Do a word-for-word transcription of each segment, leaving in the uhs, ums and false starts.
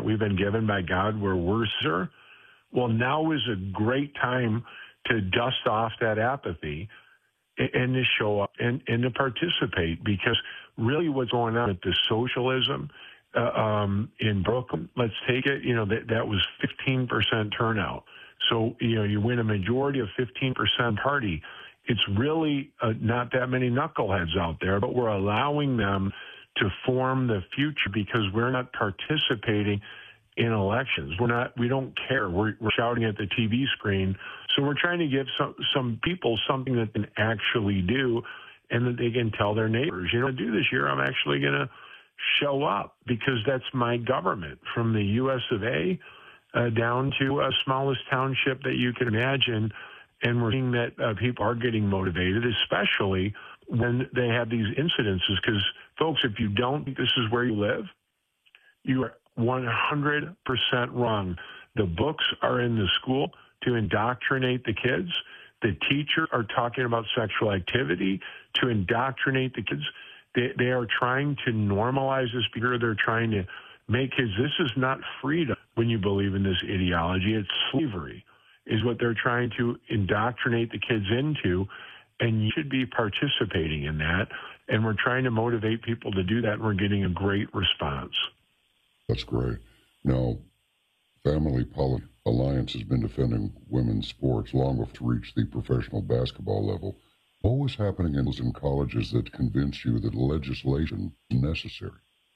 we've been given by God where we're sir. Well, now is a great time to dust off that apathy and, and to show up and, and to participate, because really what's going on with the socialism uh, um, in Brooklyn, let's take it, you know, that, that was fifteen percent turnout. So, you know, you win a majority of fifteen percent party. It's really uh, not that many knuckleheads out there, but we're allowing them to form the future because we're not participating in elections. We're not, we don't care. We're, we're shouting at the T V screen. So we're trying to give some, some people something that they can actually do and that they can tell their neighbors, you know, to do this year, I'm actually going to show up because that's my government, from the U S of A uh, down to a smallest township that you can imagine. And we're seeing that uh, people are getting motivated, especially when they have these incidences. Because, folks, if you don't think this is where you live, you are one hundred percent wrong. The books are in the school to indoctrinate the kids. The teachers are talking about sexual activity to indoctrinate the kids. They, they are trying to normalize this behavior. They're trying to make kids, this is not freedom when you believe in this ideology. It's slavery is what they're trying to indoctrinate the kids into, and you should be participating in that. And we're trying to motivate people to do that, and we're getting a great response. That's great. Now, Family Policy Alliance has been defending women's sports long enough to reach the professional basketball level. What was happening in those in colleges that convinced you that legislation is necessary?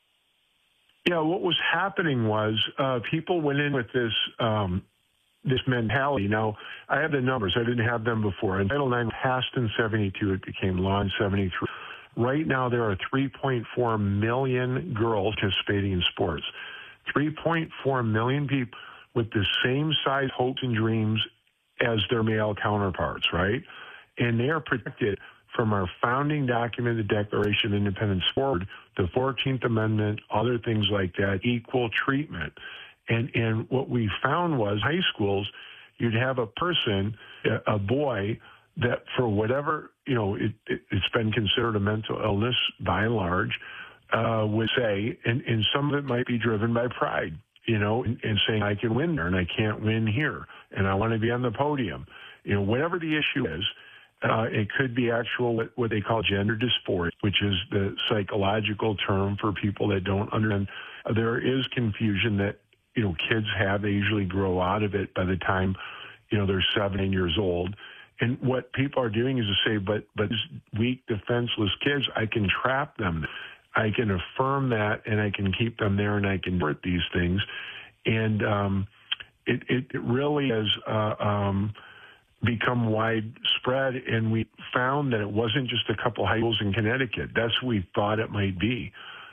Yeah, what was happening was uh, people went in with this um, this mentality. Now, I have the numbers. I didn't have them before. And Title nine passed in seventy-two. It became law in seventy-three. Right now, there are three point four million girls participating in sports. three point four million people with the same size hopes and dreams as their male counterparts, right? And they are protected from our founding document, the Declaration of Independence forward, the fourteenth Amendment, other things like that, equal treatment. And and what we found was high schools, you'd have a person, a boy, that for whatever, you know, it, it, it's been considered a mental illness by and large, uh, would say, and, and some of it might be driven by pride, you know, and, and saying I can win there and I can't win here, and I want to be on the podium. You know, whatever the issue is, uh, it could be actual, what they call gender dysphoria, which is the psychological term for people that don't understand. There is confusion that, you know, kids have. They usually grow out of it by the time, you know, they're seven, eight years old. And what people are doing is to say, but but weak, defenseless kids, I can trap them. I can affirm that, and I can keep them there, and I can hurt these things. And um, it, it, it really has uh, um, become widespread, and we found that it wasn't just a couple high schools in Connecticut. That's what we thought it might be.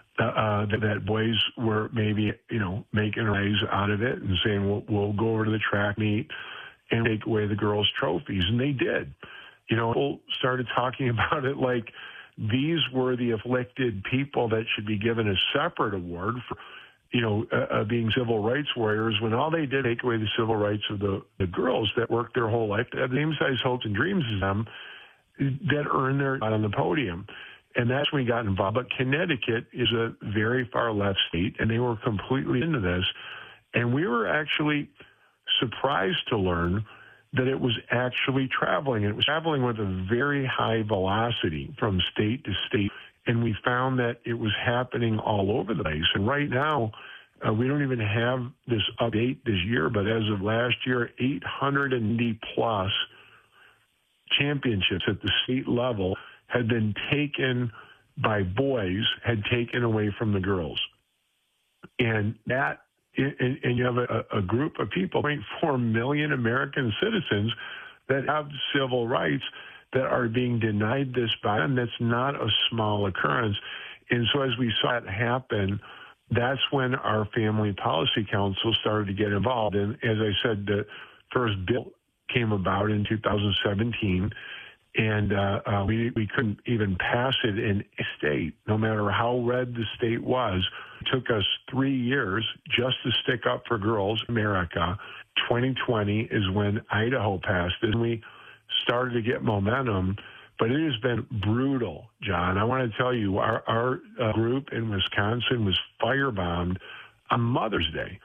Uh, that, that boys were maybe, you know, making a rise out of it and saying, we'll, we'll go over to the track meet and take away the girls' trophies. And they did. You know, people started talking about it like these were the afflicted people that should be given a separate award for, you know, uh, uh, being civil rights warriors, when all they did take away the civil rights of the, the girls that worked their whole life, that have the same size hopes and dreams as them, that earned their spot on the podium. And that's when we got involved. But Connecticut is a very far left state, and they were completely into this. And we were actually surprised to learn that it was actually traveling. It was traveling with a very high velocity from state to state. And we found that it was happening all over the place. And right now, uh, we don't even have this update this year, but as of last year, eight hundred eighty plus championships at the state level had been taken by boys, had taken away from the girls. And that, and, and you have a, a group of people, zero point four million American citizens that have civil rights that are being denied this by them. That's not a small occurrence. And so as we saw it happen, that's when our Family Policy Council started to get involved. And as I said, the first bill came about in two thousand seventeen. And uh, uh, we we couldn't even pass it in a state, no matter how red the state was. It took us three years just to stick up for girls in America. twenty twenty is when Idaho passed it, and we started to get momentum. But it has been brutal, John. I want to tell you, our, our uh, group in Wisconsin was firebombed on Mother's Day.